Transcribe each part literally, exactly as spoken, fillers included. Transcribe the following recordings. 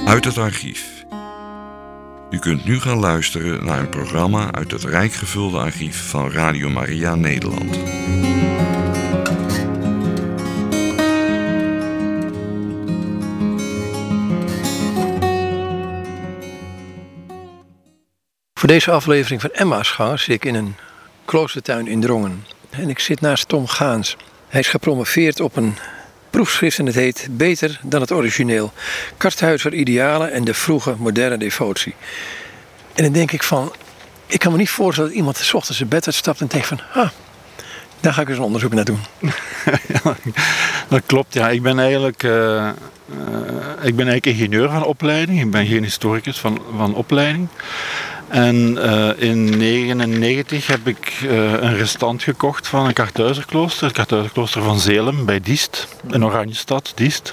Uit het archief. U kunt nu gaan luisteren naar een programma uit het rijk gevulde archief van Radio Maria Nederland. Voor deze aflevering van Emmausgangers zit ik in een kloostertuin in Drongen. En ik zit naast Tom Gaans. Hij is gepromoveerd op een proefschrift en het heet Beter dan het origineel. Karthuizer idealen en de vroege moderne devotie. En dan denk ik van, ik kan me niet voorstellen dat iemand 's ochtends in bed uitstapt en denkt van, ah, daar ga ik eens een onderzoek naar doen. Ja, dat klopt, ja. Ik ben eigenlijk, uh, uh, ik ben eigenlijk ingenieur van opleiding. Ik ben geen historicus van, van opleiding. En uh, in negentien negenennegentig heb ik uh, een restant gekocht van een Karthuizerklooster. Het Karthuizerklooster van Zelem bij Diest, in Oranjestad, Diest.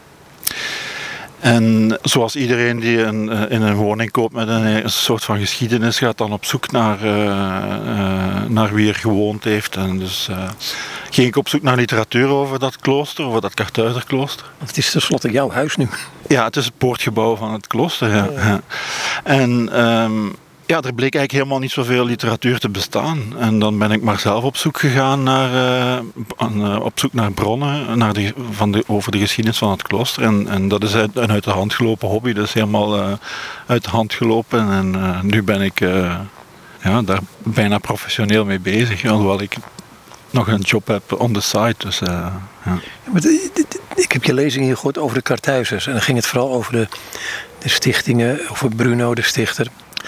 En zoals iedereen die een, in een woning koopt met een, een soort van geschiedenis, gaat dan op zoek naar, uh, uh, naar wie er gewoond heeft. En dus uh, ging ik op zoek naar literatuur over dat klooster, over dat Karthuizerklooster. Want het is tenslotte jouw huis nu. Ja, het is het poortgebouw van het klooster. Ja. Ja, ja. En um, ja, er bleek eigenlijk helemaal niet zoveel literatuur te bestaan. En dan ben ik maar zelf op zoek gegaan naar, uh, op zoek naar bronnen naar de, van de, over de geschiedenis van het klooster. En, en dat is uit, een uit de hand gelopen hobby. Dat is helemaal uh, uit de hand gelopen. En uh, nu ben ik uh, ja, daar bijna professioneel mee bezig. Alhoewel ik nog een job heb on the side. Dus, uh, ja. Ja, maar de, de, de, ik heb je lezing hier gehoord over de Karthuizers. En dan ging het vooral over de, de stichtingen, over Bruno, de stichter.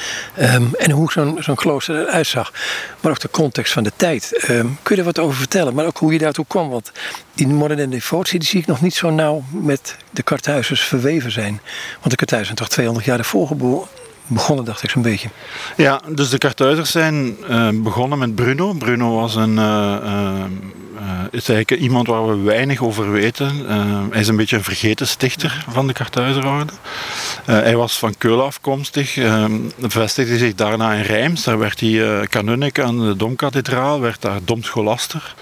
Um, en hoe zo'n, zo'n klooster eruit zag. Maar ook de context van de tijd. Um, kun je er wat over vertellen? Maar ook hoe je daartoe kwam. Want die moderne devotie die zie ik nog niet zo nauw met de Karthuizers verweven zijn. Want de Karthuizers zijn toch tweehonderd jaar ervoor geboren. Begonnen, dacht ik zo'n beetje. Ja, dus de Karthuizers zijn uh, begonnen met Bruno. Bruno was een, uh, uh, is eigenlijk iemand waar we weinig over weten. Uh, hij is een beetje een vergeten stichter van de Karthuizerorde. Uh, hij was van Keulen afkomstig, uh, vestigde zich daarna in Reims. Daar werd hij uh, kanunnik aan de Domkathedraal, werd daar domscholaster.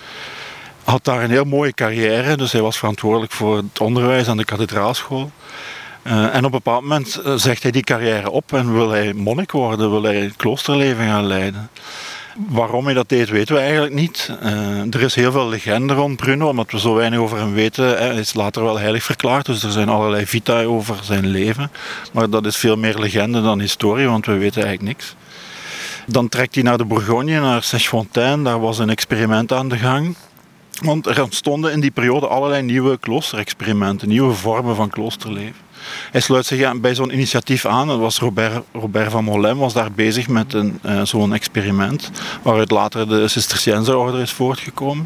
Had daar een heel mooie carrière, dus hij was verantwoordelijk voor het onderwijs aan de kathedraalschool. Uh, en op een bepaald moment uh, zegt hij die carrière op en wil hij monnik worden, wil hij een kloosterleven gaan leiden. Waarom hij dat deed, weten we eigenlijk niet. Uh, er is heel veel legende rond Bruno, omdat we zo weinig over hem weten. Hij is later wel heilig verklaard, dus er zijn allerlei vitae over zijn leven. Maar dat is veel meer legende dan historie, want we weten eigenlijk niks. Dan trekt hij naar de Bourgogne, naar Sèche-Fontaine. Daar was een experiment aan de gang. Want er ontstonden in die periode allerlei nieuwe kloosterexperimenten, nieuwe vormen van kloosterleven. Hij sluit zich bij zo'n initiatief aan. Dat was Robert, Robert van Molem was daar bezig met een, uh, zo'n experiment, waaruit later de Cisterciënzerorde is voortgekomen.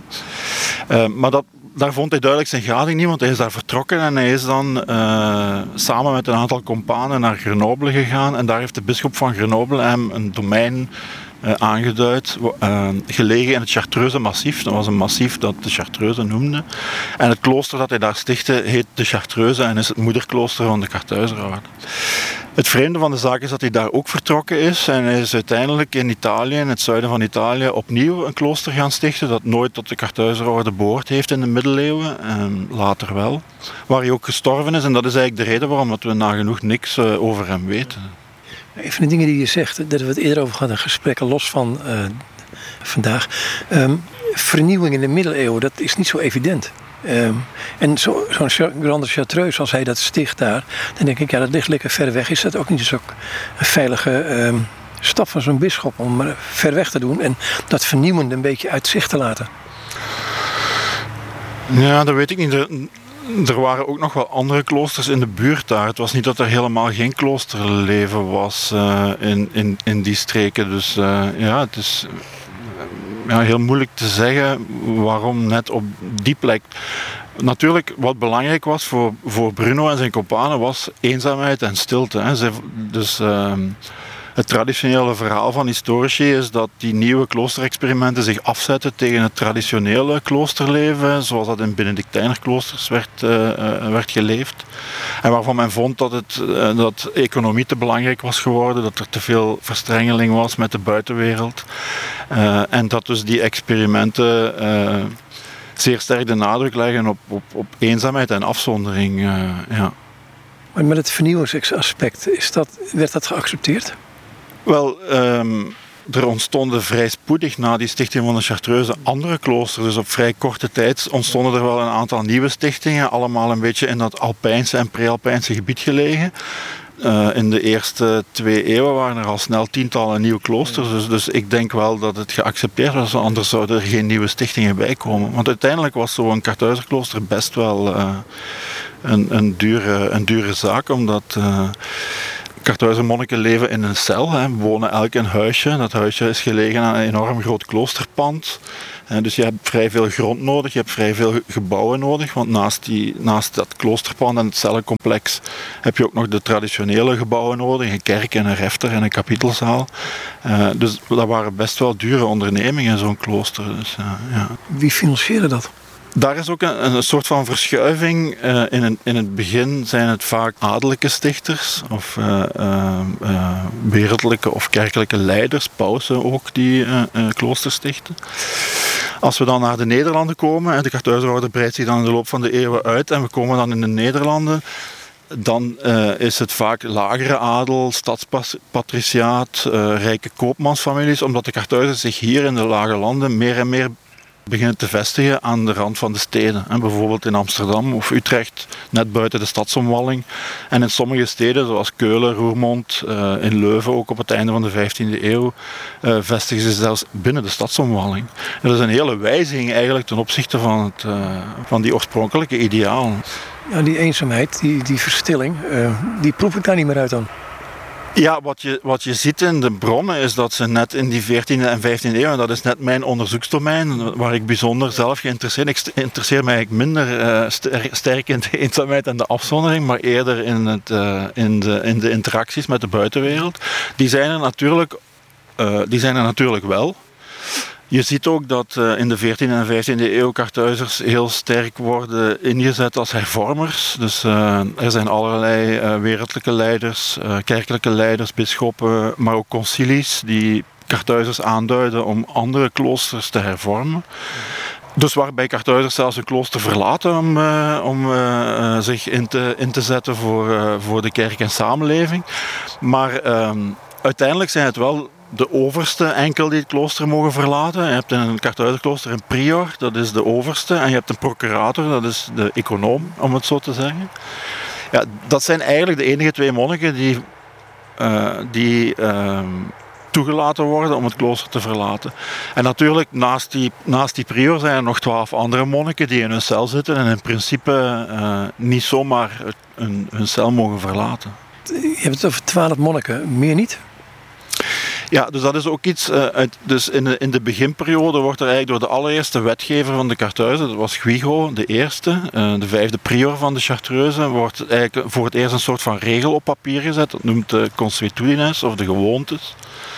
Uh, maar dat, daar vond hij duidelijk zijn gading niet, want hij is daar vertrokken en hij is dan uh, samen met een aantal companen naar Grenoble gegaan. En daar heeft de bisschop van Grenoble hem een domein Uh, aangeduid, uh, gelegen in het Chartreuze massief. Dat was een massief dat de Chartreuze noemde. En het klooster dat hij daar stichtte heet de Chartreuze en is het moederklooster van de Karthuizerorde. Het vreemde van de zaak is dat hij daar ook vertrokken is en hij is uiteindelijk in Italië, in het zuiden van Italië, opnieuw een klooster gaan stichten dat nooit tot de Karthuizerorde behoord heeft in de middeleeuwen, en later wel. Waar hij ook gestorven is en dat is eigenlijk de reden waarom we nagenoeg niks uh, over hem weten. Een van de dingen die je zegt, daar hebben we het eerder over gehad in gesprekken los van uh, vandaag. Um, vernieuwing in de middeleeuwen, dat is niet zo evident. Um, en zo, zo'n Grande Chartreuse, als hij dat sticht daar, dan denk ik, ja, dat ligt lekker ver weg. Is dat ook niet zo een veilige um, stap van zo'n bisschop om uh, ver weg te doen en dat vernieuwende een beetje uit zicht te laten? Ja, dat weet ik niet. Er waren ook nog wel andere kloosters in de buurt daar. Het was niet dat er helemaal geen kloosterleven was uh, in, in, in die streken. Dus uh, ja, het is ja, heel moeilijk te zeggen waarom net op die plek. Natuurlijk, wat belangrijk was voor, voor Bruno en zijn companen was eenzaamheid en stilte. Hè. Ze, dus uh, het traditionele verhaal van historici is dat die nieuwe kloosterexperimenten zich afzetten tegen het traditionele kloosterleven, zoals dat in Benedictijnerkloosters werd, uh, werd geleefd. En waarvan men vond dat, het, uh, dat economie te belangrijk was geworden, dat er te veel verstrengeling was met de buitenwereld. Uh, en dat dus die experimenten uh, zeer sterk de nadruk leggen op, op, op eenzaamheid en afzondering. Uh, ja. Maar met het vernieuwingsaspect, is dat, werd dat geaccepteerd? Wel, um, er ontstonden vrij spoedig na die stichting van de Chartreuse andere kloosters. Dus op vrij korte tijd ontstonden er wel een aantal nieuwe stichtingen, allemaal een beetje in dat Alpijnse en pre-Alpijnse gebied gelegen. Uh, in de eerste twee eeuwen waren er al snel tientallen nieuwe kloosters. Dus, dus ik denk wel dat het geaccepteerd was, anders zouden er geen nieuwe stichtingen bij komen. Want uiteindelijk was zo'n Karthuizerklooster best wel uh, een, een, dure, een dure zaak, omdat uh, Karthuizermonniken leven in een cel, hè, wonen elk in een huisje. Dat huisje is gelegen aan een enorm groot kloosterpand. En dus je hebt vrij veel grond nodig, je hebt vrij veel gebouwen nodig, want naast, die, naast dat kloosterpand en het cellencomplex heb je ook nog de traditionele gebouwen nodig, een kerk en een refter en een kapitelzaal. Uh, dus dat waren best wel dure ondernemingen, zo'n klooster. Dus, uh, ja. Wie financierde dat? Daar is ook een, een soort van verschuiving. Uh, in, een, in het begin zijn het vaak adellijke stichters of uh, uh, uh, wereldlijke of kerkelijke leiders, pausen ook, die uh, uh, kloosters stichten. Als we dan naar de Nederlanden komen, en de Karthuizerorde breidt zich dan in de loop van de eeuwen uit en we komen dan in de Nederlanden, dan uh, is het vaak lagere adel, stadspatriciaat, uh, rijke koopmansfamilies, omdat de Karthuizers zich hier in de lage landen meer en meer beginnen te vestigen aan de rand van de steden. En bijvoorbeeld in Amsterdam of Utrecht, net buiten de stadsomwalling. En in sommige steden, zoals Keulen, Roermond, uh, in Leuven, ook op het einde van de vijftiende eeuw, uh, vestigen ze zelfs binnen de stadsomwalling. En dat is een hele wijziging eigenlijk ten opzichte van, het, uh, van die oorspronkelijke idealen. Ja, die eenzaamheid, die, die verstilling, uh, die proef ik daar niet meer uit dan. Ja, wat je, wat je ziet in de bronnen is dat ze net in die veertiende en vijftiende eeuw, en dat is net mijn onderzoeksdomein, waar ik bijzonder zelf geïnteresseerd ben. Ik interesseer mij eigenlijk minder uh, ster, sterk in de eenzaamheid en de afzondering, maar eerder in, het, uh, in, de, in de interacties met de buitenwereld. Die zijn er natuurlijk, uh, die zijn er natuurlijk wel. Je ziet ook dat uh, in de veertiende en vijftiende eeuw Karthuizers heel sterk worden ingezet als hervormers. Dus uh, er zijn allerlei uh, wereldlijke leiders, uh, kerkelijke leiders, bisschoppen, maar ook concilies die Karthuizers aanduiden om andere kloosters te hervormen. Dus waarbij Karthuizers zelfs een klooster verlaten om, uh, om uh, uh, zich in te, in te zetten voor, uh, voor de kerk en samenleving. Maar uh, uiteindelijk zijn het wel de overste enkel die het klooster mogen verlaten. Je hebt in een Karthuizerklooster een prior, dat is de overste. En je hebt een procurator, dat is de econoom, om het zo te zeggen. Ja, dat zijn eigenlijk de enige twee monniken die, uh, die uh, toegelaten worden om het klooster te verlaten. En natuurlijk, naast die, naast die prior zijn er nog twaalf andere monniken die in hun cel zitten en in principe uh, niet zomaar hun, hun cel mogen verlaten. Je hebt het over twaalf monniken, meer niet? Ja, dus dat is ook iets. Uh, uit, dus in de, in de beginperiode wordt er eigenlijk door de allereerste wetgever van de Karthuizen, dat was Guigo, de eerste, uh, de vijfde prior van de Chartreuse, wordt eigenlijk voor het eerst een soort van regel op papier gezet. Dat noemt de consuetudines of de gewoontes.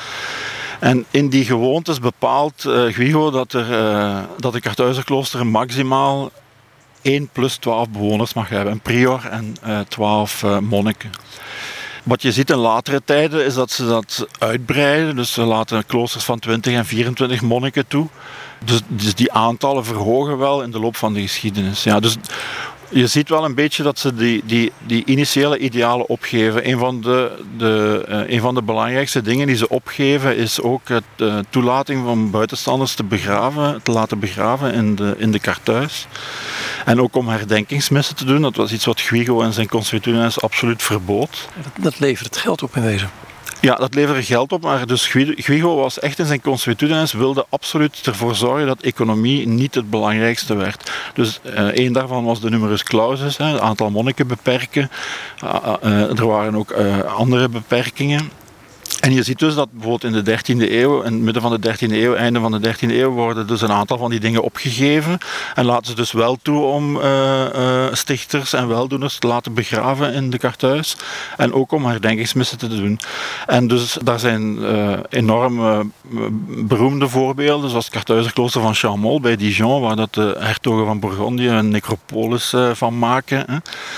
En in die gewoontes bepaalt uh, Guigo dat, er, uh, dat de Karthuizerklooster maximaal één plus twaalf bewoners mag hebben. Een prior en uh, twaalf uh, monniken. Wat je ziet in latere tijden is dat ze dat uitbreiden. Dus ze laten kloosters van twintig en vierentwintig monniken toe. Dus, dus die aantallen verhogen wel in de loop van de geschiedenis. Ja, dus je ziet wel een beetje dat ze die, die, die initiële idealen opgeven. Een van de, de, uh, een van de belangrijkste dingen die ze opgeven is ook het uh, toelating van buitenstanders te begraven, te laten begraven in de, in de karthuis. En ook om herdenkingsmissen te doen. Dat was iets wat Guigo en zijn consuetudines absoluut verbood. Dat, dat levert het geld op in wezen. Ja, dat leverde geld op, maar dus Guigo was echt in zijn consuetudines, wilde absoluut ervoor zorgen dat economie niet het belangrijkste werd. Dus uh, één daarvan was de numerus clausus, hè, het aantal monniken beperken. Uh, uh, er waren ook uh, andere beperkingen. En je ziet dus dat bijvoorbeeld in de dertiende eeuw, in het midden van de dertiende eeuw, einde van de dertiende eeuw, worden dus een aantal van die dingen opgegeven. En laten ze dus wel toe om uh, uh, stichters en weldoeners te laten begraven in de karthuis. En ook om herdenkingsmissen te doen. En dus daar zijn uh, enorm uh, beroemde voorbeelden, zoals het Karthuizerklooster van Chaumont bij Dijon, waar dat de hertogen van Bourgondië een necropolis uh, van maken. Hè.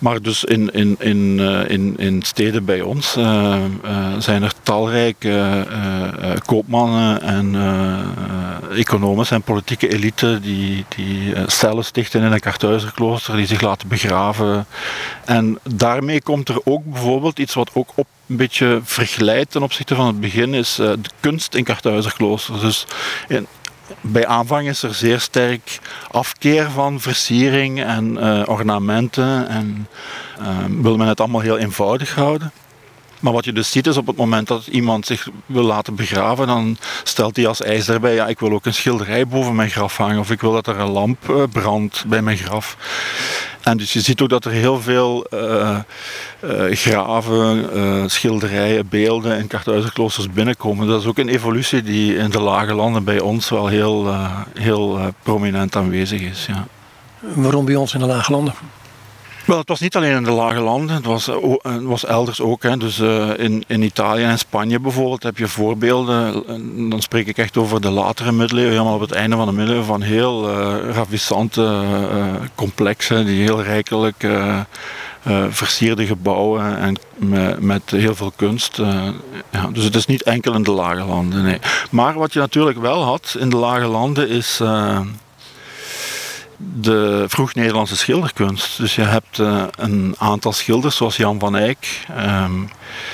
Maar dus in, in, in, uh, in, in steden bij ons uh, uh, zijn er talrijke uh, uh, koopmannen en uh, economen en politieke elite die, die uh, cellen stichten in een Kartuizerklooster, die zich laten begraven. En daarmee komt er ook bijvoorbeeld iets wat ook op een beetje vergelijkt ten opzichte van het begin, is uh, de kunst in Kartuizerkloosters. Dus in, bij aanvang is er zeer sterk afkeer van versiering en uh, ornamenten en uh, wil men het allemaal heel eenvoudig houden. Maar wat je dus ziet is op het moment dat iemand zich wil laten begraven, dan stelt hij als eis daarbij, ja, ik wil ook een schilderij boven mijn graf hangen of ik wil dat er een lamp uh, brandt bij mijn graf. En dus je ziet ook dat er heel veel uh, uh, graven, uh, schilderijen, beelden in Kartuizerkloosters binnenkomen. Dat is ook een evolutie die in de Lage Landen bij ons wel heel, uh, heel uh, prominent aanwezig is. Ja. Waarom bij ons in de Lage Landen? Wel, het was niet alleen in de Lage Landen, het was, uh, het was elders ook. Hè. Dus uh, in, in Italië en Spanje bijvoorbeeld heb je voorbeelden, uh, dan spreek ik echt over de latere middeleeuwen, helemaal op het einde van de middeleeuwen, van heel uh, ravissante uh, complexen die heel rijkelijk uh, uh, versierde gebouwen en met, met heel veel kunst. Uh, ja. Dus het is niet enkel in de Lage Landen, nee. Maar wat je natuurlijk wel had in de Lage Landen is Uh, de vroeg-Nederlandse schilderkunst. Dus je hebt uh, een aantal schilders zoals Jan van Eyck, um,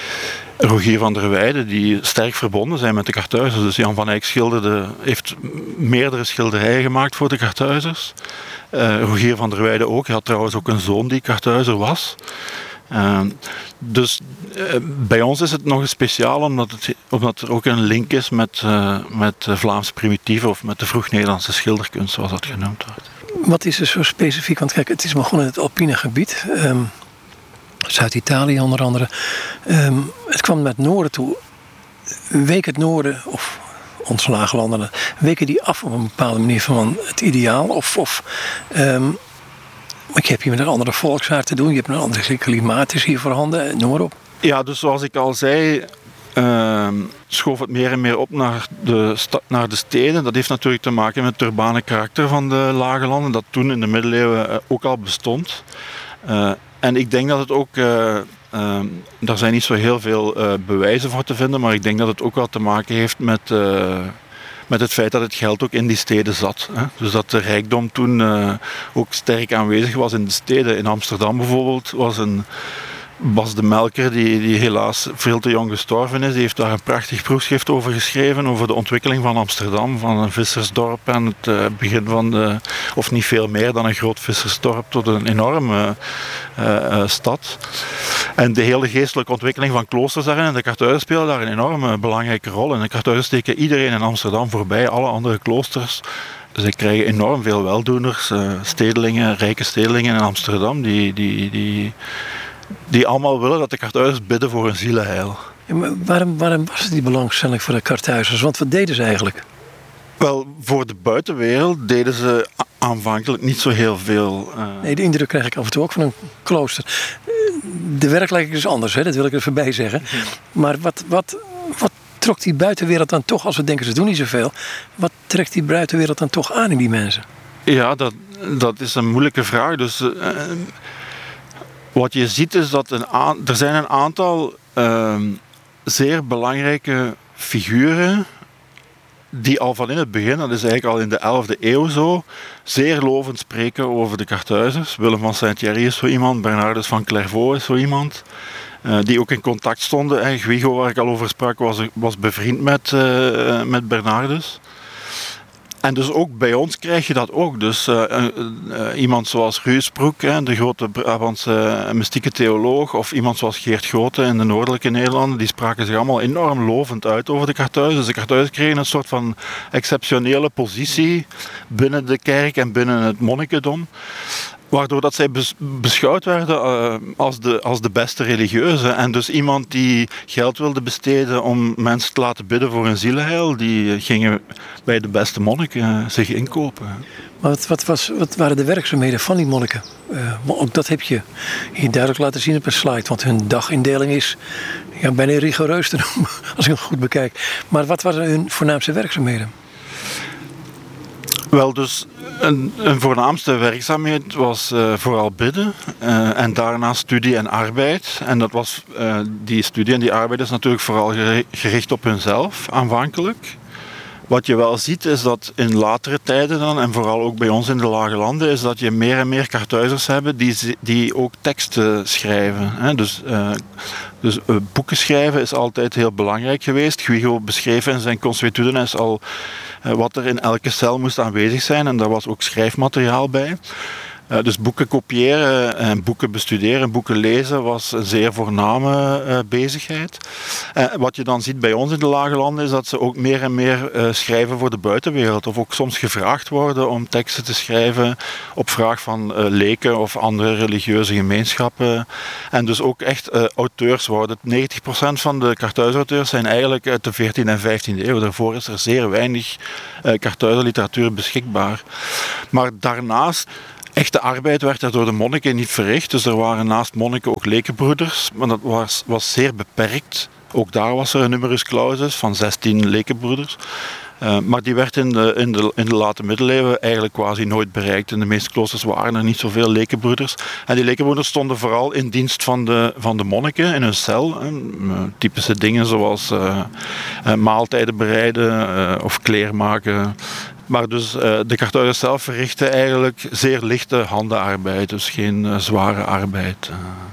Rogier van der Weijden, die sterk verbonden zijn met de Kartuizers. Dus Jan van Eyck schilderde, heeft meerdere schilderijen gemaakt voor de Kartuizers. Uh, Rogier van der Weijden ook. Hij had trouwens ook een zoon die Kartuizer was. Uh, dus uh, bij ons is het nog eens speciaal omdat, het, omdat er ook een link is met, uh, met de Vlaamse primitieven of met de vroeg-Nederlandse schilderkunst, zoals dat genoemd wordt. Wat is er zo specifiek? Want kijk, het is begonnen in het alpine gebied. Um, Zuid-Italië onder andere. Um, het kwam met het noorden toe. Week het noorden, of onze Lage Landen, weken die af op een bepaalde manier van het ideaal? Of, of um, ik heb hier met een andere volksaard te doen. Je hebt een andere klimaat is hier voorhanden, noem maar op. Ja, dus zoals ik al zei, Uh, schoof het meer en meer op naar de, sta- naar de steden. Dat heeft natuurlijk te maken met het urbane karakter van de Lage Landen, dat toen in de middeleeuwen uh, ook al bestond. Uh, en ik denk dat het ook, uh, uh, daar zijn niet zo heel veel uh, bewijzen voor te vinden, maar ik denk dat het ook wel te maken heeft met, uh, met het feit dat het geld ook in die steden zat. Hè? Dus dat de rijkdom toen uh, ook sterk aanwezig was in de steden. In Amsterdam bijvoorbeeld was een Bas de Melker, die, die helaas veel te jong gestorven is, die heeft daar een prachtig proefschrift over geschreven, over de ontwikkeling van Amsterdam, van een vissersdorp en het uh, begin van de, of niet veel meer dan een groot vissersdorp, tot een enorme uh, uh, stad. En de hele geestelijke ontwikkeling van kloosters daarin, en de Kartuizers spelen daar een enorme belangrijke rol in. De Kartuizers steken iedereen in Amsterdam voorbij, alle andere kloosters. Zij krijgen enorm veel weldoeners, uh, stedelingen, rijke stedelingen in Amsterdam, die, die, die die allemaal willen dat de Kartuizers bidden voor hun zielenheil. Ja, maar waarom, waarom was het die belangstelling voor de Kartuizers? Want wat deden ze eigenlijk? Wel, voor de buitenwereld deden ze aanvankelijk niet zo heel veel. Uh... Nee, de indruk krijg ik af en toe ook van een klooster. De werkelijkheid is anders, hè? Dat wil ik er voorbij zeggen. Ja. Maar wat, wat, wat trok die buitenwereld dan toch, als we denken ze doen niet zoveel, wat trekt die buitenwereld dan toch aan in die mensen? Ja, dat, dat is een moeilijke vraag. Dus Uh, Wat je ziet is dat een a- er zijn een aantal uh, zeer belangrijke figuren die al van in het begin, dat is eigenlijk al in de elfde eeuw zo, zeer lovend spreken over de Kartuizers. Willem van Saint-Thierry is zo iemand, Bernardus van Clairvaux is zo iemand, uh, die ook in contact stonden. En Guigo, waar ik al over sprak, was, was bevriend met, uh, met Bernardus. En dus ook bij ons krijg je dat ook. Dus uh, uh, uh, iemand zoals Ruysbroek, hè, de grote Brabantse uh, mystieke theoloog, of iemand zoals Geert Grote in de noordelijke Nederlanden, die spraken zich allemaal enorm lovend uit over de Kartuizers. De Kartuizers kregen een soort van exceptionele positie binnen de kerk en binnen het monnikendom, waardoor dat zij beschouwd werden uh, als, de, als de beste religieuze. En dus iemand die geld wilde besteden om mensen te laten bidden voor hun zielenheil, die gingen bij de beste monniken uh, zich inkopen. Maar wat, wat, was, wat waren de werkzaamheden van die monniken? Uh, ook dat heb je hier duidelijk laten zien op een slide. Want hun dagindeling is ja, bijna rigoureus te noemen, als ik het goed bekijk. Maar wat waren hun voornaamste werkzaamheden? Wel, dus een, een voornaamste werkzaamheid was uh, vooral bidden uh, en daarna studie en arbeid. En dat was, uh, die studie en die arbeid is natuurlijk vooral gericht op hunzelf aanvankelijk. Wat je wel ziet is dat in latere tijden dan, en vooral ook bij ons in de Lage Landen, is dat je meer en meer Karthuizers hebben die, die ook teksten schrijven. Hè. Dus, uh, dus uh, boeken schrijven is altijd heel belangrijk geweest. Guigo beschreef in zijn Consuetudinis al uh, wat er in elke cel moest aanwezig zijn en daar was ook schrijfmateriaal bij. Uh, dus boeken kopiëren en boeken bestuderen, boeken lezen was een zeer voorname uh, bezigheid. Uh, wat je dan ziet bij ons in de Lage Landen is dat ze ook meer en meer uh, schrijven voor de buitenwereld. Of ook soms gevraagd worden om teksten te schrijven op vraag van uh, leken of andere religieuze gemeenschappen. En dus ook echt uh, auteurs worden. negentig procent van de Karthuizauteurs zijn eigenlijk uit de veertiende en vijftiende eeuw. Daarvoor is er zeer weinig uh, Karthuizerliteratuur beschikbaar. Maar daarnaast... Echte arbeid werd er door de monniken niet verricht, dus er waren naast monniken ook lekenbroeders, maar dat was, was zeer beperkt. Ook daar was er een numerus clausus van zestien lekenbroeders. Uh, maar die werd in de, in, de, in de late middeleeuwen eigenlijk quasi nooit bereikt. In de meeste kloosters waren er niet zoveel lekenbroeders. En die lekenbroeders stonden vooral in dienst van de, van de monniken in hun cel. Uh, typische dingen zoals uh, uh, maaltijden bereiden uh, of kleermaken. Maar dus uh, de Karthuizers zelf verrichten eigenlijk zeer lichte handenarbeid, dus geen uh, zware arbeid. Uh.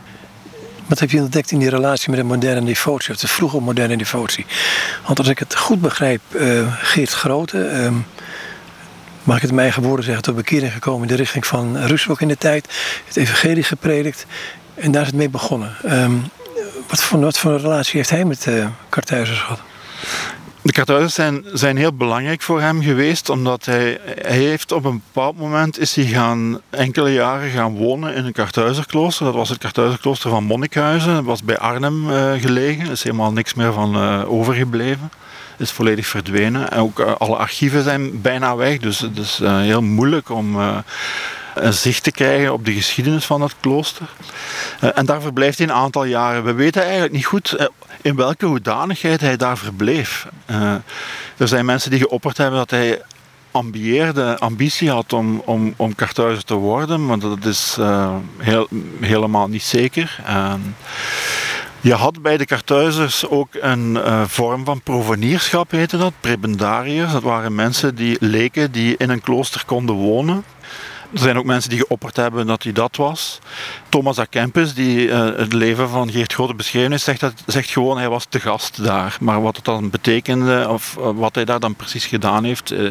Wat heb je ontdekt in die relatie met de moderne devotie, of de vroege moderne devotie? Want als ik het goed begrijp, uh, Geert Grote, uh, mag ik het in mijn eigen woorden zeggen, tot bekering gekomen in de richting van Ruzebroek in de tijd, het evangelie gepredikt en daar is het mee begonnen. Um, wat, voor, wat voor een relatie heeft hij met uh, Karthuizers gehad? De Karthuizers zijn, zijn heel belangrijk voor hem geweest, omdat hij, hij heeft op een bepaald moment is hij gaan, enkele jaren gaan wonen in een Karthuizerklooster. Dat was het Karthuizerklooster van Monnikhuizen. Dat was bij Arnhem uh, gelegen. Er is helemaal niks meer van uh, overgebleven. Is volledig verdwenen. En ook uh, alle archieven zijn bijna weg, dus het is uh, heel moeilijk om... Uh, een zicht te krijgen op de geschiedenis van het klooster. Uh, en daar verblijft hij een aantal jaren. We weten eigenlijk niet goed uh, in welke hoedanigheid hij daar verbleef. Uh, er zijn mensen die geopperd hebben dat hij ambieerde, ambitie had om, om, om Karthuizer te worden, maar dat is uh, heel, helemaal niet zeker. Uh, Je had bij de Karthuizers ook een uh, vorm van provenierschap, heette dat, prebendariërs. Dat waren mensen die leken die in een klooster konden wonen. Er zijn ook mensen die geopperd hebben dat hij dat was. Thomas à Kempis, die uh, het leven van Geert Grote beschreven is, zegt, dat, zegt gewoon hij was te gast daar. Maar wat het dan betekende, of uh, wat hij daar dan precies gedaan heeft, uh,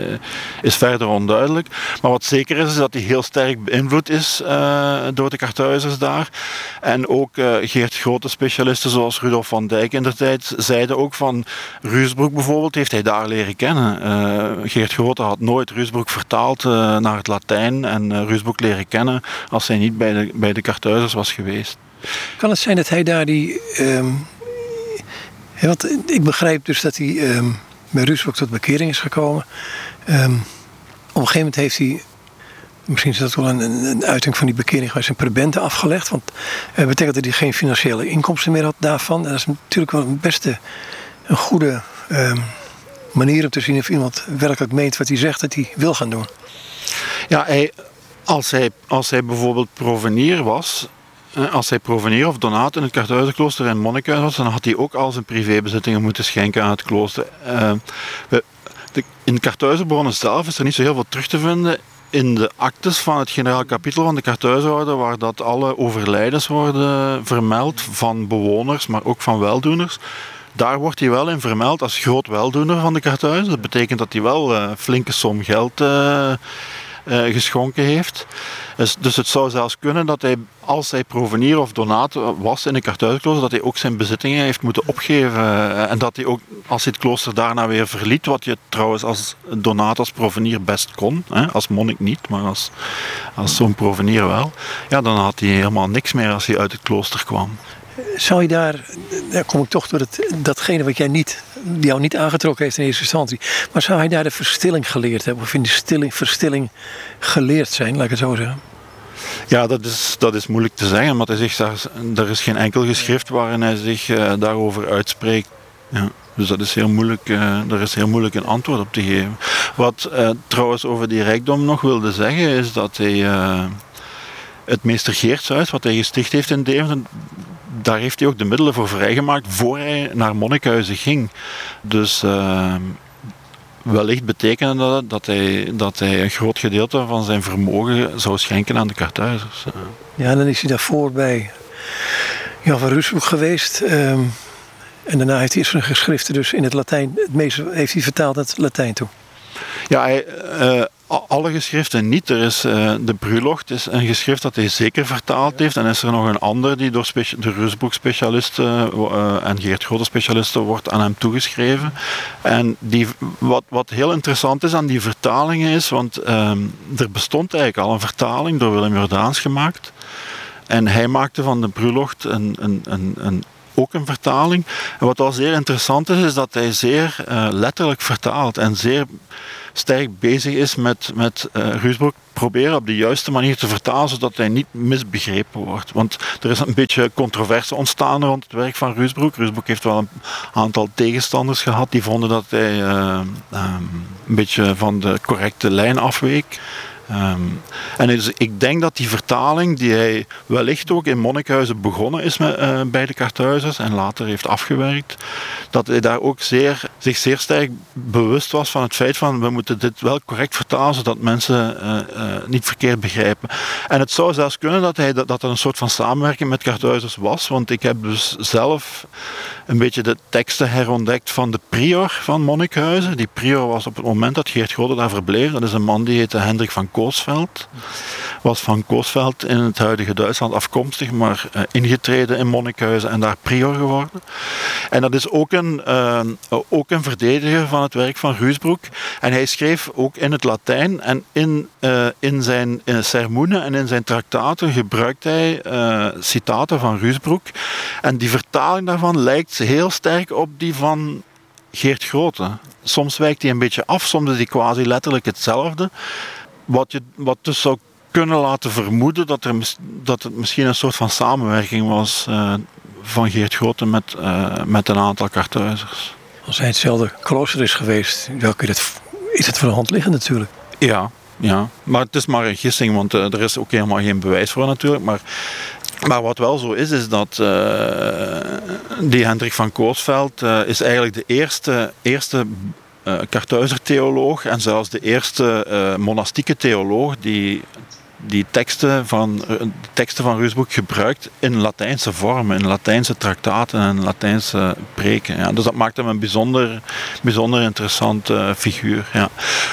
is verder onduidelijk. Maar wat zeker is, is dat hij heel sterk beïnvloed is uh, door de Karthuizers daar. En ook uh, Geert Grote specialisten zoals Rudolf van Dijk in der tijd zeiden ook van Ruzebroek bijvoorbeeld, heeft hij daar leren kennen. Uh, Geert Grote had nooit Ruzebroek vertaald uh, naar het Latijn en uh, Ruzebroek leren kennen als hij niet bij de, bij de Karthuizers was geweest. Kan het zijn dat hij daar die... Um, ja, want ik begrijp dus dat hij um, bij Ruzebroek tot bekering is gekomen. Um, op een gegeven moment heeft hij... Misschien is dat wel een, een uiting van die bekering geweest, een prebende afgelegd. Want dat uh, betekent dat hij geen financiële inkomsten meer had daarvan. En dat is natuurlijk wel een beste een goede um, manier om te zien of iemand werkelijk meent wat hij zegt dat hij wil gaan doen. Ja, hij, als, hij, als hij bijvoorbeeld provenier was, als hij provenier of donaat in het Karthuizerklooster in Monnikhuis was, dan had hij ook al zijn privébezittingen moeten schenken aan het klooster. Uh, we, de, in het Karthuizerbronnen zelf is er niet zo heel veel terug te vinden in de actes van het generaal kapitel van de Karthuizerorde, waar dat alle overlijdens worden vermeld van bewoners, maar ook van weldoeners. Daar wordt hij wel in vermeld als groot weldoener van de Karthuizen. Dat betekent dat hij wel een uh, flinke som geld uh, uh, geschonken heeft. Dus, dus het zou zelfs kunnen dat hij, als hij provenier of donaat was in een Karthuizerklooster, dat hij ook zijn bezittingen heeft moeten opgeven. Uh, en dat hij ook, als hij het klooster daarna weer verliet, wat je trouwens als donaat, als provenier best kon, hè, als monnik niet, maar als, als zo'n provenier wel, ja, dan had hij helemaal niks meer als hij uit het klooster kwam. Zou je daar, daar kom ik toch door het, datgene wat jij niet, die jou niet aangetrokken heeft in eerste instantie, maar zou hij daar de verstilling geleerd hebben, of in de stilling, verstilling geleerd zijn, laat ik het zo zeggen? Ja, dat is, dat is moeilijk te zeggen, maar hij zegt, daar, er is geen enkel geschrift waarin hij zich uh, daarover uitspreekt. Ja. Dus dat is heel moeilijk, uh, daar is heel moeilijk een antwoord op te geven. Wat uh, trouwens over die rijkdom nog wilde zeggen, is dat hij uh, het Meester Geertshuis, wat hij gesticht heeft in Deventer, daar heeft hij ook de middelen voor vrijgemaakt voor hij naar Monnikhuizen ging. Dus uh, wellicht betekende dat dat hij, dat hij een groot gedeelte van zijn vermogen zou schenken aan de Karthuizers. Ja, dan is hij daarvoor bij Jan van Ruusbroek geweest. Um, en daarna heeft hij zijn geschriften dus in het Latijn, het meeste heeft hij vertaald naar het Latijn toe. Ja, hij, uh, alle geschriften niet. Er is uh, de Brulocht is een geschrift dat hij zeker vertaald heeft. En is er nog een ander die door specia- de Ruusbroek-specialisten uh, en Geert Grote-specialisten wordt aan hem toegeschreven. En die, wat, wat heel interessant is aan die vertalingen is, want um, er bestond eigenlijk al een vertaling door Willem Jordaens gemaakt. En hij maakte van de Brulocht een, een, een, een ook een vertaling. En wat al zeer interessant is, is dat hij zeer uh, letterlijk vertaalt en zeer sterk bezig is met, met uh, Ruusbroek proberen op de juiste manier te vertalen, zodat hij niet misbegrepen wordt. Want er is een beetje controverse ontstaan rond het werk van Ruusbroek. Ruusbroek heeft wel een aantal tegenstanders gehad die vonden dat hij uh, um, een beetje van de correcte lijn afweek. Um, en dus ik denk dat die vertaling, die hij wellicht ook in Monnikhuizen begonnen is met, uh, bij de Karthuizers en later heeft afgewerkt, dat hij daar ook zeer, zich zeer sterk bewust was van het feit van we moeten dit wel correct vertalen, zodat mensen uh, uh, niet verkeerd begrijpen. En het zou zelfs kunnen dat, hij, dat, dat er een soort van samenwerking met Karthuizers was, want ik heb dus zelf een beetje de teksten herontdekt van de prior van Monnikhuizen. Die prior was op het moment dat Geert Grote daar verbleef, dat is een man die heette Hendrik van Koosveld. Was van Koosveld in het huidige Duitsland afkomstig, maar uh, ingetreden in Monnikhuizen en daar prior geworden. En dat is ook een, uh, ook een verdediger van het werk van Ruusbroek. En hij schreef ook in het Latijn en in, uh, in zijn uh, sermoenen en in zijn traktaten gebruikt hij uh, citaten van Ruusbroek. En die vertaling daarvan lijkt heel sterk op die van Geert Grote. Soms wijkt hij een beetje af, soms is hij quasi letterlijk hetzelfde. Wat, je, wat dus zou kunnen laten vermoeden dat, er, dat het misschien een soort van samenwerking was uh, van Geert Grote met, uh, met een aantal Karthuizers. Als hij hetzelfde klooster is geweest, dan kun je dat, is het voor de hand liggen natuurlijk. Ja, ja, maar het is maar een gissing, want uh, er is ook helemaal geen bewijs voor natuurlijk. Maar, maar wat wel zo is, is dat uh, die Hendrik van Koosveld uh, is eigenlijk de eerste... eerste Uh, Karthuizer-theoloog en zelfs de eerste uh, monastieke theoloog die, die teksten van, uh, teksten van Ruusbroek gebruikt in Latijnse vormen, in Latijnse traktaten en Latijnse preken. Ja. Dus dat maakt hem een bijzonder, bijzonder interessante uh, figuur. Ja.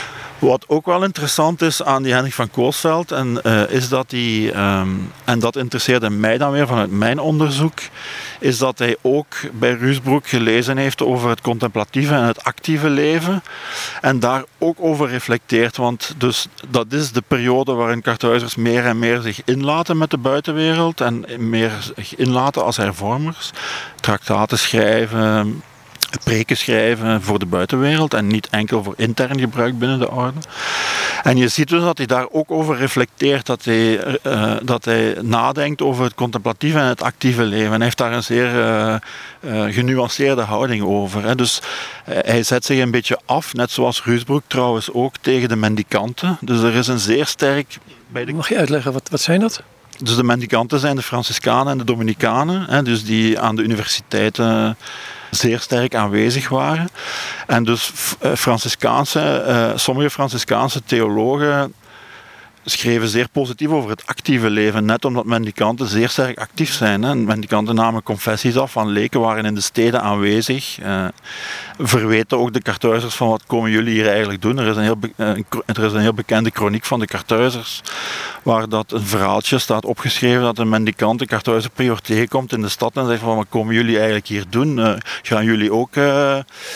Wat ook wel interessant is aan die Hendrik van Koosveld, en, uh, is dat hij, um, en dat interesseerde mij dan weer vanuit mijn onderzoek, is dat hij ook bij Ruusbroek gelezen heeft over het contemplatieve en het actieve leven en daar ook over reflecteert, want dus dat is de periode waarin Karthuizers meer en meer zich inlaten met de buitenwereld en meer zich inlaten als hervormers, traktaten schrijven, preken schrijven voor de buitenwereld en niet enkel voor intern gebruik binnen de orde. En je ziet dus dat hij daar ook over reflecteert, dat hij, uh, dat hij nadenkt over het contemplatieve en het actieve leven. En hij heeft daar een zeer uh, uh, genuanceerde houding over. Hè. Dus uh, hij zet zich een beetje af, net zoals Ruusbroek trouwens ook, tegen de mendicanten. Dus er is een zeer sterk... Bij de... Mag je uitleggen, wat, wat zijn dat? Dus de mendicanten zijn de Franciscanen en de Dominicanen, hè, dus die aan de universiteiten zeer sterk aanwezig waren. En dus Franciscaanse, uh, sommige Franciscaanse theologen schreven zeer positief over het actieve leven, net omdat mendicanten zeer sterk actief zijn. Hè. Mendicanten namen confessies af van leken, waren in de steden aanwezig. Uh, verweten ook de Karthuizers van wat komen jullie hier eigenlijk doen. Er is een heel, be- uh, er is een heel bekende kroniek van de Karthuizers, waar dat een verhaaltje staat opgeschreven dat een mendicant, een Karthuizer prior tegenkomt in de stad en zegt van wat komen jullie eigenlijk hier doen? Uh, gaan jullie ook uh,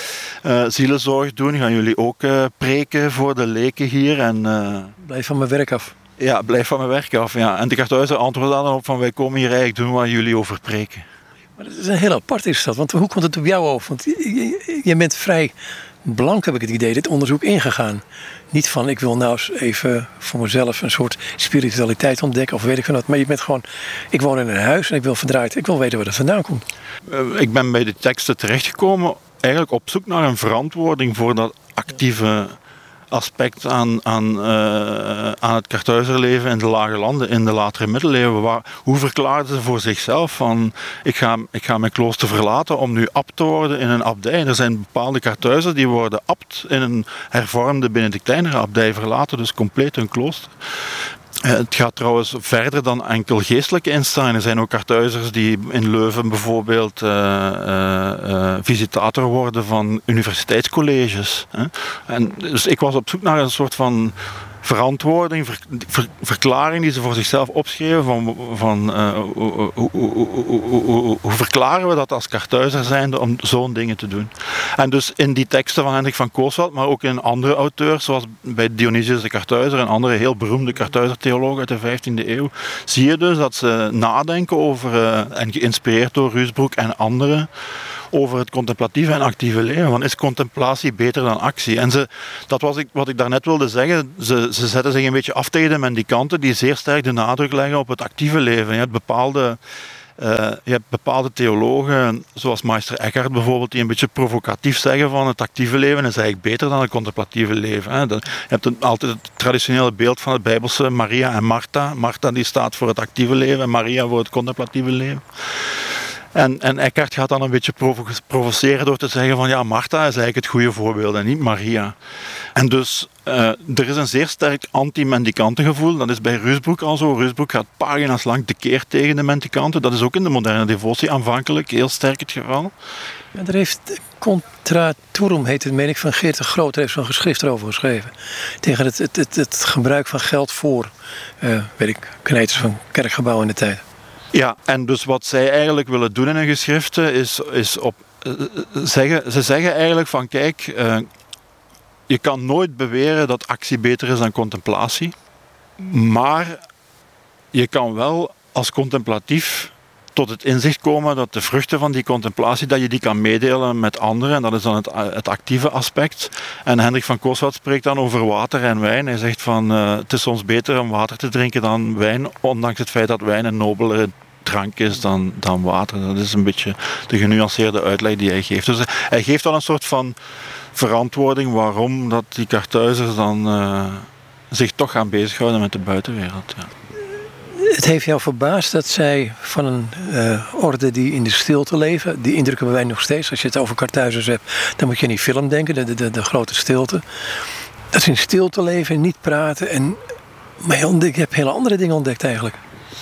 uh, zielenzorg doen? Gaan jullie ook uh, preken voor de leken hier? En, uh, Blijf van mijn werk af. Ja, blijf van mijn werk af. Ja. En de Karthuizer antwoorden dan op van wij komen hier eigenlijk doen waar jullie over preken. Maar dat is een heel apart is dat, want hoe komt het op jou over? Want je, je bent vrij blank, heb ik het idee, dit onderzoek ingegaan. Niet van ik wil nou eens even voor mezelf een soort spiritualiteit ontdekken of weet ik van wat. Maar je bent gewoon, ik woon in een huis en ik wil verdraaid, ik wil weten waar het vandaan komt. Uh, ik ben bij de teksten terechtgekomen eigenlijk op zoek naar een verantwoording voor dat actieve aspect aan, aan, uh, aan het Karthuizerleven in de lage landen in de latere middeleeuwen. Waar, hoe verklaarden ze voor zichzelf van ik ga, ik ga mijn klooster verlaten om nu abt te worden in een abdij. Er zijn bepaalde Karthuizers die worden abt in een hervormde Benedictijner abdij verlaten, dus compleet hun klooster. Het gaat trouwens verder dan enkel geestelijke instellingen. Er zijn ook Karthuizers die in Leuven bijvoorbeeld uh, uh, uh, visitator worden van universiteitscolleges. Hè. En dus ik was op zoek naar een soort van verantwoording, ver, ver, verklaring die ze voor zichzelf opschreven van, van uh, hoe, hoe, hoe, hoe, hoe verklaren we dat als Karthuizer zijnde om zo'n dingen te doen. En dus in die teksten van Hendrik van Coesveld, maar ook in andere auteurs, zoals bij Dionysius de Karthuizer en andere heel beroemde Karthuizer-theologen uit de vijftiende eeuw, zie je dus dat ze nadenken over, uh, en geïnspireerd door Ruysbroek en anderen, over het contemplatieve en actieve leven. Want is contemplatie beter dan actie? En ze, dat was ik, wat ik daarnet wilde zeggen. Ze, ze zetten zich een beetje af tegen de mendicanten die zeer sterk de nadruk leggen op het actieve leven. Je hebt bepaalde, uh, je hebt bepaalde theologen, zoals Meister Eckhart bijvoorbeeld, die een beetje provocatief zeggen van het actieve leven is eigenlijk beter dan het contemplatieve leven. Hè. Je hebt een, altijd het traditionele beeld van het Bijbelse Maria en Martha. Martha die staat voor het actieve leven en Maria voor het contemplatieve leven. En, en Eckhart gaat dan een beetje provo- provoceren door te zeggen van ja, Martha is eigenlijk het goede voorbeeld en niet Maria. En dus uh, er is een zeer sterk anti-mendicantengevoel. Dat is bij Ruysbroek al zo. Ruysbroek gaat pagina's lang tekeer tegen de mendicanten. Dat is ook in de moderne devotie aanvankelijk heel sterk het geval. Ja, er heeft Contra Turum, heet het, meen ik, van Geert de Groot, heeft zo'n geschrift erover geschreven. Tegen het, het, het, het gebruik van geld voor, uh, weet ik, kneters van kerkgebouwen in de tijd. Ja, en dus wat zij eigenlijk willen doen in hun geschriften is, is op, uh, zeggen, ze zeggen eigenlijk van kijk, uh, je kan nooit beweren dat actie beter is dan contemplatie, maar je kan wel als contemplatief tot het inzicht komen dat de vruchten van die contemplatie, dat je die kan meedelen met anderen. En dat is dan het, het actieve aspect. En Hendrik van Coesveld spreekt dan over water en wijn. Hij zegt van, uh, het is soms beter om water te drinken dan wijn, ondanks het feit dat wijn een nobelere drank is dan, dan water. Dat is een beetje de genuanceerde uitleg die hij geeft. Dus hij geeft dan een soort van verantwoording waarom dat die Karthuizers dan uh, zich toch gaan bezighouden met de buitenwereld. Ja. Het heeft jou verbaasd dat zij van een uh, orde die in de stilte leven, die indruk hebben wij nog steeds. Als je het over Karthuizers hebt, dan moet je aan die film denken, de, de, de grote stilte. Dat ze in stilte leven, niet praten. En, maar je, ontdekt, je hebt hele andere dingen ontdekt eigenlijk.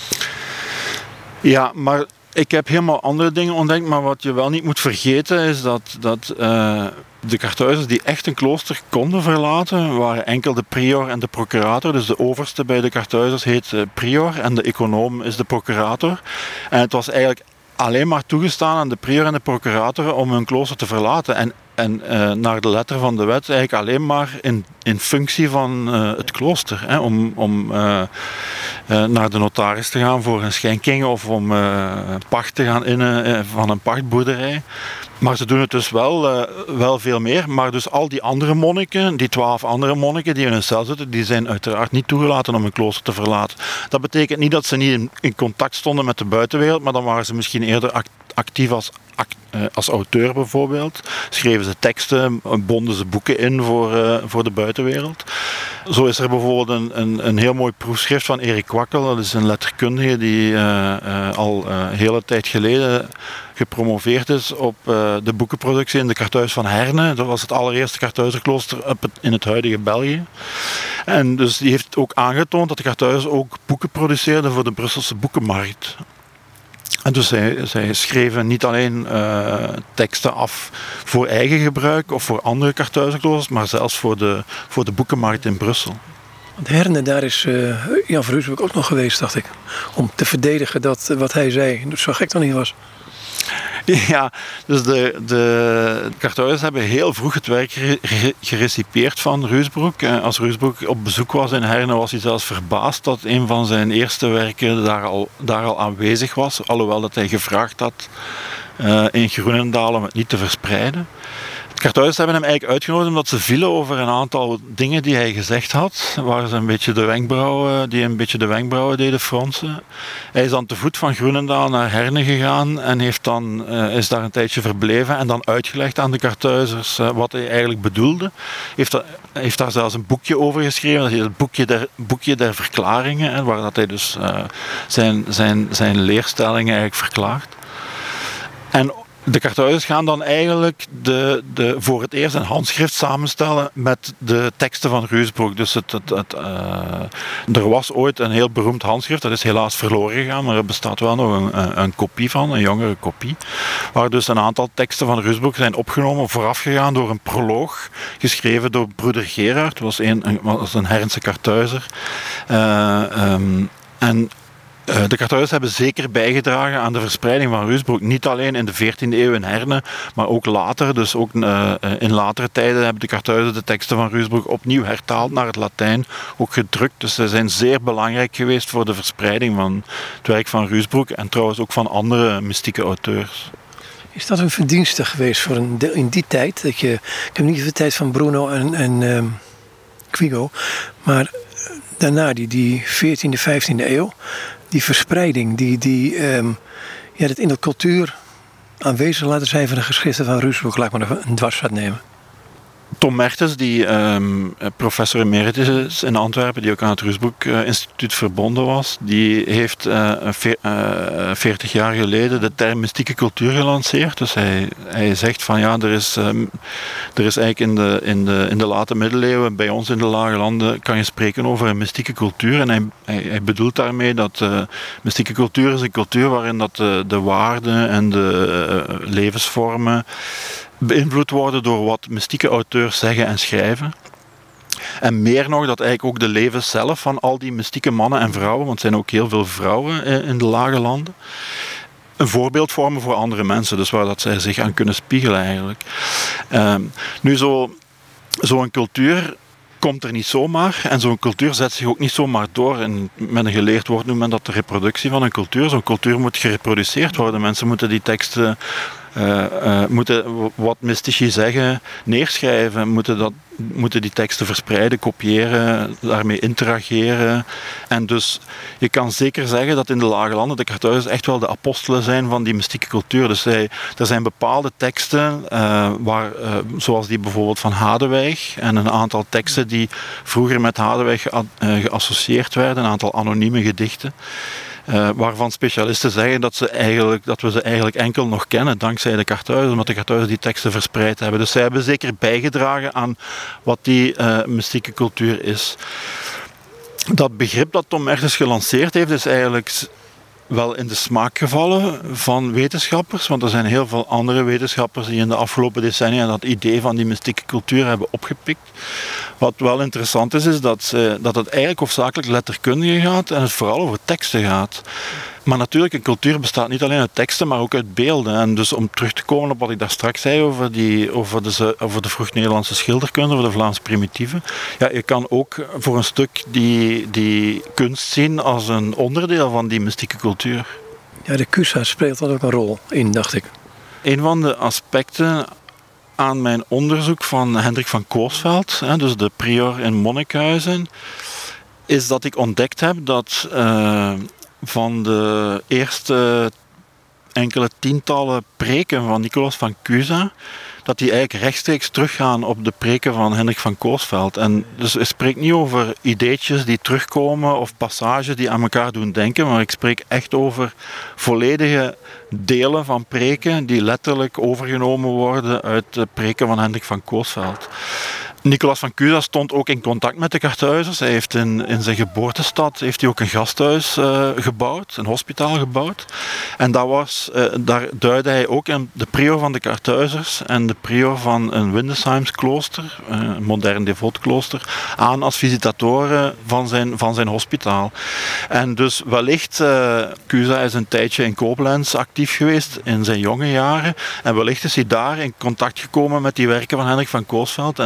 Ja, maar ik heb helemaal andere dingen ontdekt. Maar wat je wel niet moet vergeten is dat, dat uh, de Karthuizers die echt een klooster konden verlaten, waren enkel de prior en de procurator. Dus de overste bij de Karthuizers heet uh, prior en de econoom is de procurator. En het was eigenlijk alleen maar toegestaan aan de prior en de procurator om hun klooster te verlaten. En, en uh, naar de letter van de wet eigenlijk alleen maar in, in functie van uh, het klooster. Hè, om om uh, uh, naar de notaris te gaan voor een schenking of om uh, pacht te gaan innen uh, van een pachtboerderij. Maar ze doen het dus wel, uh, wel veel meer. Maar dus al die andere monniken, die twaalf andere monniken die in hun cel zitten, die zijn uiteraard niet toegelaten om hun klooster te verlaten. Dat betekent niet dat ze niet in, in contact stonden met de buitenwereld, maar dan waren ze misschien eerder act, actief als, act, uh, als auteur bijvoorbeeld. Schreven ze teksten, bonden ze boeken in voor, uh, voor de buitenwereld. Zo is er bijvoorbeeld een, een, een heel mooi proefschrift van Erik Kwakkel. Dat is een letterkundige die uh, uh, al een uh, hele tijd geleden gepromoveerd is op uh, de boekenproductie in de Karthuis van Herne. Dat was het allereerste Karthuizerklooster in het huidige België. En dus die heeft ook aangetoond dat de Karthuizers ook boeken produceerden voor de Brusselse boekenmarkt. En dus zij, zij schreven niet alleen uh, teksten af voor eigen gebruik of voor andere Karthuizerkloosters, maar zelfs voor de, voor de boekenmarkt in Brussel. Want Herne, daar is uh, Jan van Ruysbroek ook nog geweest, dacht ik. Om te verdedigen dat uh, wat hij zei zo gek dan niet was. Ja, dus de, de Karthuizers hebben heel vroeg het werk gerecipieerd van Ruysbroek. Als Ruysbroek op bezoek was in Herne was hij zelfs verbaasd dat een van zijn eerste werken daar al, daar al aanwezig was. Alhoewel dat hij gevraagd had uh, in Groenendaal om het niet te verspreiden. Het Karthuizers hebben hem eigenlijk uitgenodigd omdat ze vielen over een aantal dingen die hij gezegd had, waar ze een beetje de wenkbrauwen, die een beetje de wenkbrauwen deden fronsen. Hij is dan te voet van Groenendaal naar Herne gegaan en heeft dan, uh, is daar een tijdje verbleven en dan uitgelegd aan de Karthuizers uh, wat hij eigenlijk bedoelde. Heeft, er, heeft daar zelfs een boekje over geschreven, dat heet het boekje der, boekje der verklaringen, hè, waar dat hij dus uh, zijn, zijn, zijn leerstellingen eigenlijk verklaart. En de Karthuizers gaan dan eigenlijk de, de, voor het eerst een handschrift samenstellen met de teksten van Ruysbroek. Dus het, het, het, uh, er was ooit een heel beroemd handschrift, dat is helaas verloren gegaan, maar er bestaat wel nog een, een, een kopie van, een jongere kopie, waar dus een aantal teksten van Ruysbroek zijn opgenomen, voorafgegaan door een proloog, geschreven door broeder Gerard, was een, een, was een Hernse Karthuizer. Uh, um, en De Karthuizers hebben zeker bijgedragen aan de verspreiding van Ruysbroek. Niet alleen in de veertiende eeuw in Herne, maar ook later. Dus ook uh, in latere tijden hebben de Karthuizers de teksten van Ruysbroek opnieuw hertaald naar het Latijn, ook gedrukt. Dus ze zijn zeer belangrijk geweest voor de verspreiding van het werk van Ruysbroek en trouwens ook van andere mystieke auteurs. Is dat een verdienste geweest voor een deel in die tijd? Dat je, ik heb niet de tijd van Bruno en, en um, Quigo, maar daarna die, die veertiende, vijftiende eeuw, die verspreiding, die, die um, ja, dat in de cultuur aanwezig laten zijn van de geschriften van Ruysbroek, laat ik maar een dwarsvat nemen. Tom Mertens, die um, professor emeritus is in Antwerpen, die ook aan het Ruysbroek uh, Instituut verbonden was, die heeft uh, veer, uh, veertig jaar geleden de term mystieke cultuur gelanceerd. Dus hij, hij zegt van ja, er is, um, er is eigenlijk in de, in, de, in de late middeleeuwen, bij ons in de Lage Landen, kan je spreken over een mystieke cultuur. En hij, hij, hij bedoelt daarmee dat uh, mystieke cultuur is een cultuur waarin dat de, de waarden en de uh, levensvormen beïnvloed worden door wat mystieke auteurs zeggen en schrijven. En meer nog, dat eigenlijk ook de levens zelf van al die mystieke mannen en vrouwen, want er zijn ook heel veel vrouwen in de Lage Landen, een voorbeeld vormen voor andere mensen, dus waar dat zij zich aan kunnen spiegelen eigenlijk. Um, nu, zo, zo'n cultuur komt er niet zomaar en zo'n cultuur zet zich ook niet zomaar door. En met een geleerd woord noemt men dat de reproductie van een cultuur. Zo'n cultuur moet gereproduceerd worden. Mensen moeten die teksten Uh, uh, moeten wat mystici zeggen neerschrijven, moeten, dat, moeten die teksten verspreiden, kopiëren, daarmee interageren. En dus je kan zeker zeggen dat in de Lage Landen de Karthuizers echt wel de apostelen zijn van die mystieke cultuur. Dus zij, er zijn bepaalde teksten, uh, waar, uh, zoals die bijvoorbeeld van Hadewig en een aantal teksten die vroeger met Hadewig ge- uh, geassocieerd werden, een aantal anonieme gedichten. Uh, waarvan specialisten zeggen dat, ze eigenlijk, dat we ze eigenlijk enkel nog kennen dankzij de Karthuizers, omdat de Karthuizers die teksten verspreid hebben. Dus zij hebben zeker bijgedragen aan wat die uh, mystieke cultuur is. Dat begrip dat Tom Mertens gelanceerd heeft, is eigenlijk wel in de smaak gevallen van wetenschappers, want er zijn heel veel andere wetenschappers die in de afgelopen decennia dat idee van die mystieke cultuur hebben opgepikt. Wat wel interessant is, is dat, ze, dat het eigenlijk hoofdzakelijk letterkundige gaat en het vooral over teksten gaat. Maar natuurlijk, een cultuur bestaat niet alleen uit teksten, maar ook uit beelden. En dus om terug te komen op wat ik daar straks zei over, die, over de, over de vroeg-Nederlandse schilderkunde, over de Vlaamse primitieven. Ja, je kan ook voor een stuk die, die kunst zien als een onderdeel van die mystieke cultuur. Ja, de Cusa speelt daar ook een rol in, dacht ik. Een van de aspecten aan mijn onderzoek van Hendrik van Coesveld, dus de prior in Monnikhuizen, is dat ik ontdekt heb dat Uh, van de eerste enkele tientallen preken van Nicolaas van Cusa, dat die eigenlijk rechtstreeks teruggaan op de preken van Hendrik van Coesveld. En dus ik spreek niet over ideetjes die terugkomen of passages die aan elkaar doen denken, maar ik spreek echt over volledige delen van preken die letterlijk overgenomen worden uit de preken van Hendrik van Coesveld. Nicolaas van Cusa stond ook in contact met de Karthuizers. Hij heeft in, in zijn geboortestad heeft hij ook een gasthuis uh, gebouwd, een hospitaal gebouwd. En dat was, uh, daar duidde hij ook in de prior van de Karthuizers en de prior van een Windesheims klooster, een modern devootklooster, aan als visitatoren van zijn, van zijn hospitaal. En dus wellicht, uh, Cusa is een tijdje in Koblenz actief geweest in zijn jonge jaren. En wellicht is hij daar in contact gekomen met die werken van Hendrik van Coesveld en heeft hij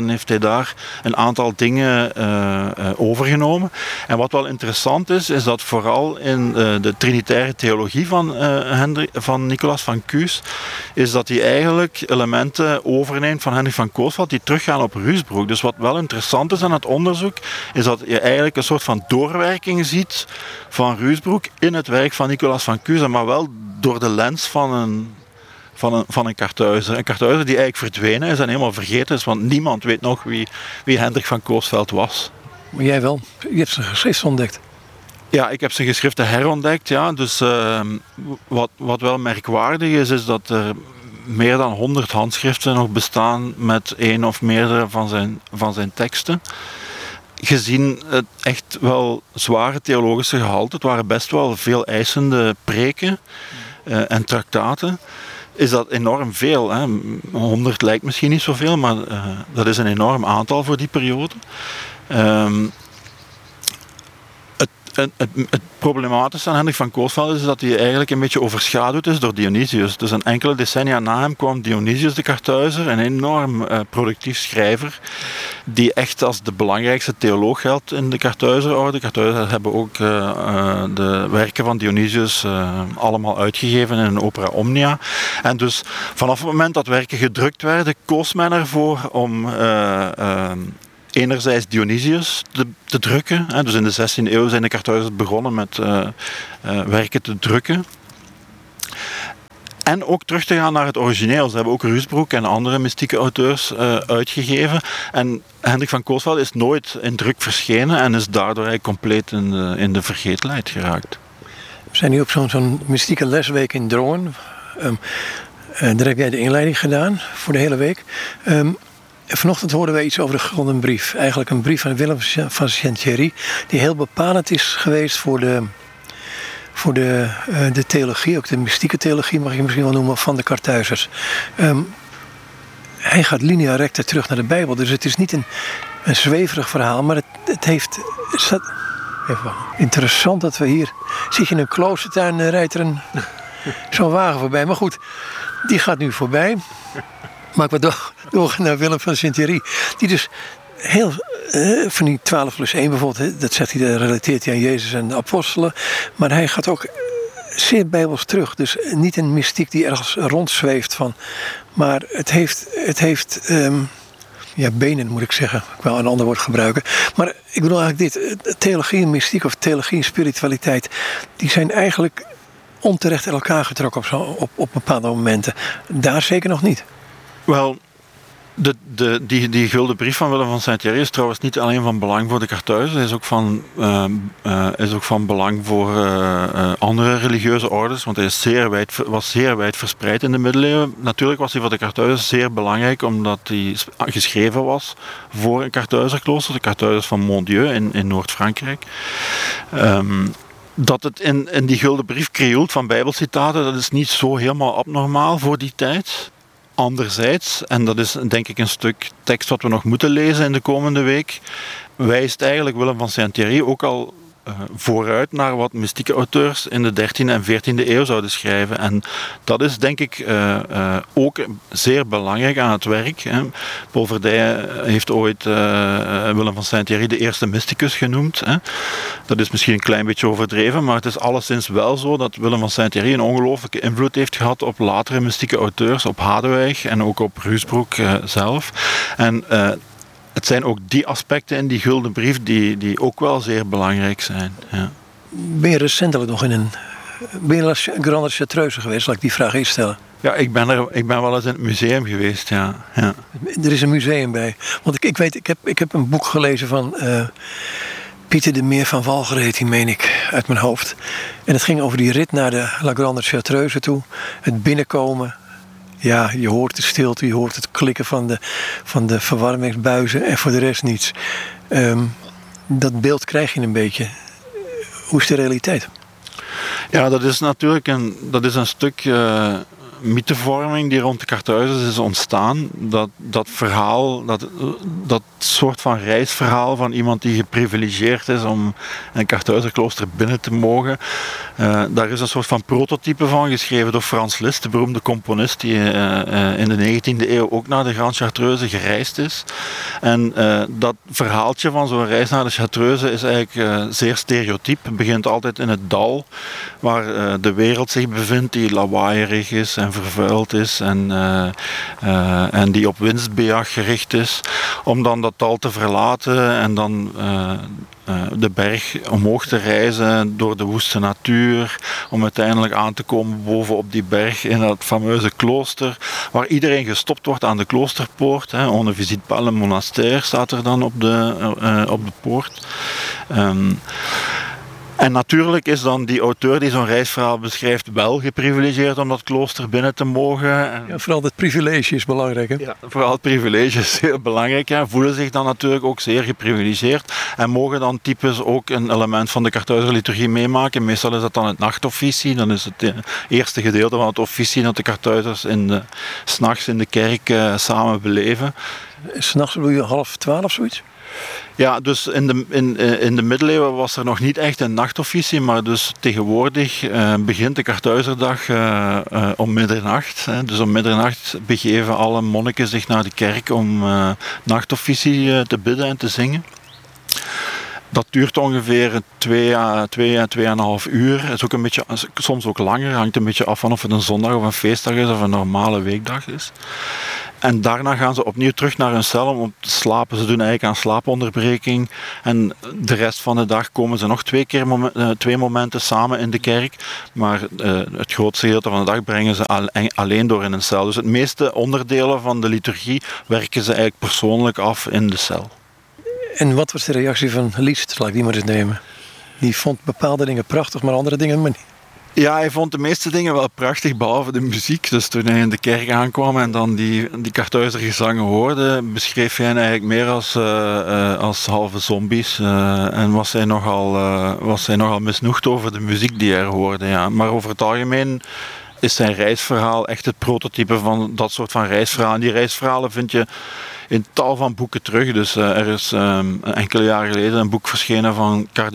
daar een aantal dingen uh, uh, overgenomen. En wat wel interessant is, is dat vooral in uh, de trinitaire theologie van, uh, Hendrik, van Nicolaas van Cues, is dat hij eigenlijk elementen overneemt van Hendrik van Coesveld die teruggaan op Ruysbroek. Dus wat wel interessant is aan het onderzoek, is dat je eigenlijk een soort van doorwerking ziet van Ruysbroek in het werk van Nicolaas van Cues, maar wel door de lens van een Van een, van een Karthuizer. Een Karthuizer die eigenlijk verdwenen is en helemaal vergeten is, want niemand weet nog wie, wie Hendrik van Coesveld was. Maar jij wel. Je hebt zijn geschriften ontdekt. Ja, ik heb zijn geschriften herontdekt. Ja. Dus uh, wat, wat wel merkwaardig is, is dat er meer dan honderd handschriften nog bestaan met één of meerdere van zijn, van zijn teksten. Gezien het echt wel zware theologische gehalte, het waren best wel veel eisende preken uh, en traktaten, is dat enorm veel. Hè. honderd lijkt misschien niet zoveel, maar uh, dat is een enorm aantal voor die periode. Um, het, het, het, het problematische aan Hendrik van Coesveld is dat hij eigenlijk een beetje overschaduwd is door Dionysius. Dus een enkele decennia na hem kwam Dionysius de Karthuizer, een enorm uh, productief schrijver, die echt als de belangrijkste theoloog geldt in de Karthuizerorde. De Karthuizers hebben ook uh, uh, de werken van Dionysius uh, allemaal uitgegeven in een opera omnia. En dus vanaf het moment dat werken gedrukt werden, koos men ervoor om Uh, uh, enerzijds Dionysius te, te drukken. Hè. Dus in de zestiende eeuw zijn de Karthuizers begonnen met uh, uh, werken te drukken. En ook terug te gaan naar het origineel. Ze hebben ook Ruysbroek en andere mystieke auteurs uh, uitgegeven. En Hendrik van Coesveld is nooit in druk verschenen en is daardoor eigenlijk compleet in de, in de vergetelheid geraakt. We zijn nu op zo'n zo'n mystieke lesweek in Drongen. Um, uh, daar heb jij de inleiding gedaan voor de hele week. Um, Vanochtend hoorden wij iets over de Gulden Brief. Eigenlijk een brief van Willem van Saint-Thierry, die heel bepalend is geweest voor de, voor de, uh, de theologie, ook de mystieke theologie mag je misschien wel noemen, van de Karthuizers. Um, hij gaat linea recta terug naar de Bijbel, dus het is niet een, een zweverig verhaal, maar het, het heeft... Het staat, even, interessant dat we hier... Zit je in een kloostertuin, uh, rijdt er een, zo'n wagen voorbij, maar goed, die gaat nu voorbij. Maar ik wil door, doorgaan naar Willem van Saint-Thierry. Die dus heel, uh, van die twaalf plus één bijvoorbeeld, dat zegt hij, dat relateert hij aan Jezus en de apostelen. Maar hij gaat ook zeer bijbels terug. Dus niet een mystiek die ergens rondzweeft van. Maar het heeft, het heeft um, ja, benen moet ik zeggen. Ik wil een ander woord gebruiken. Maar ik bedoel eigenlijk dit, theologie en mystiek of theologie en spiritualiteit, die zijn eigenlijk onterecht in elkaar getrokken op, zo, op, op bepaalde momenten. Daar zeker nog niet. Wel, de, de, die, die gulden brief van Willem van Saint-Thierry is trouwens niet alleen van belang voor de Karthuizers, hij is ook van, uh, uh, is ook van belang voor uh, uh, andere religieuze orders, want hij is zeer wijd, was zeer wijd verspreid in de middeleeuwen. Natuurlijk was hij voor de Karthuizers zeer belangrijk, omdat hij geschreven was voor een Karthuizerklooster, de Karthuizers van Montdieu in, in Noord-Frankrijk. Um, Dat het in, in die gulden brief krioelt van bijbelcitaten, dat is niet zo helemaal abnormaal voor die tijd. Anderzijds, en dat is denk ik een stuk tekst wat we nog moeten lezen in de komende week, wijst eigenlijk Willem van Saint-Thierry ook al uh, vooruit naar wat mystieke auteurs in de dertiende en veertiende eeuw zouden schrijven. En dat is denk ik uh, uh, ook zeer belangrijk aan het werk. Hè. Paul Verdijen heeft ooit uh, Willem van Saint-Thierry de eerste mysticus genoemd. Hè. Dat is misschien een klein beetje overdreven, maar het is alleszins wel zo dat Willem van Saint-Thierry een ongelooflijke invloed heeft gehad op latere mystieke auteurs, op Hadewig en ook op Ruysbroek uh, zelf. En uh, het zijn ook die aspecten in die gulden brief die, die ook wel zeer belangrijk zijn. Ja. Ben je recentelijk nog in een... Ben je een Grande Chartreuse geweest? Laat ik die vraag eerst stellen. Ja, ik ben, er, ik ben wel eens in het museum geweest, ja. ja. Er is een museum bij. Want ik, ik weet, ik heb, ik heb een boek gelezen van uh, Pieter de Meer van Walcheren, heet die, meen ik, uit mijn hoofd. En het ging over die rit naar de La Grande Chartreuse toe. Het binnenkomen. Ja, je hoort de stilte, je hoort het klikken van de, van de verwarmingsbuizen en voor de rest niets. Um, dat beeld krijg je een beetje. Hoe is de realiteit? Ja, dat is natuurlijk een, dat is een stuk uh, mythevorming die rond de Karthuizers is ontstaan. Dat, dat verhaal, dat, dat soort van reisverhaal van iemand die geprivilegeerd is om een Karthuizerklooster binnen te mogen. Uh, daar is een soort van prototype van geschreven door Frans Liszt, de beroemde componist die uh, uh, in de negentiende eeuw ook naar de Grande Chartreuse gereisd is. En uh, dat verhaaltje van zo'n reis naar de Chartreuse is eigenlijk uh, zeer stereotyp. Het begint altijd in het dal, waar uh, de wereld zich bevindt, die lawaaierig is en vervuild is en, uh, uh, en die op winstbejag gericht is, om dan dat dal te verlaten en dan uh, uh, de berg omhoog te reizen door de woeste natuur, om uiteindelijk aan te komen bovenop die berg in dat fameuze klooster, waar iedereen gestopt wordt aan de kloosterpoort. Hè. On ne visite pas le monastère staat er dan op de, uh, op de poort. Um, En natuurlijk is dan die auteur die zo'n reisverhaal beschrijft wel geprivilegeerd om dat klooster binnen te mogen. En ja, vooral het privilege is belangrijk. Hè? Ja, vooral het privilege is heel belangrijk. Hè. Voelen zich dan natuurlijk ook zeer geprivilegeerd en mogen dan types ook een element van de Karthuizerliturgie meemaken. Meestal is dat dan het nachtofficie. Dan is het eerste gedeelte van het officie dat de Karthuizers in de, 's nachts in de kerk uh, samen beleven. 'S Nachts bedoel je half twaalf zoiets? Ja, dus in de, in, in de middeleeuwen was er nog niet echt een nachtofficie, maar dus tegenwoordig uh, begint de Karthuizerdag uh, uh, om middernacht. Hè. Dus om middernacht begeven alle monniken zich naar de kerk om uh, nachtofficie uh, te bidden en te zingen. Dat duurt ongeveer twee à twee, twee en een half uur. Het is ook een beetje, soms ook langer, hangt een beetje af van of het een zondag of een feestdag is of een normale weekdag is. En daarna gaan ze opnieuw terug naar hun cel om te slapen. Ze doen eigenlijk aan slaaponderbreking. En de rest van de dag komen ze nog twee, keer moment, uh, twee momenten samen in de kerk. Maar uh, het grootste gedeelte van de dag brengen ze al, alleen door in een cel. Dus het meeste onderdelen van de liturgie werken ze eigenlijk persoonlijk af in de cel. En wat was de reactie van Liszt? Laat ik die maar eens nemen. Die vond bepaalde dingen prachtig, maar andere dingen maar niet. Ja, hij vond de meeste dingen wel prachtig, behalve de muziek. Dus toen hij in de kerk aankwam en dan die, die Karthuizergezangen hoorde, beschreef hij hen eigenlijk meer als, uh, uh, als halve zombies. Uh, en was hij, nogal, uh, was hij nogal misnoegd over de muziek die hij hoorde. Ja. Maar over het algemeen is zijn reisverhaal echt het prototype van dat soort van reisverhalen. Die reisverhalen vind je in tal van boeken terug. Dus uh, er is um, enkele jaren geleden een boek verschenen van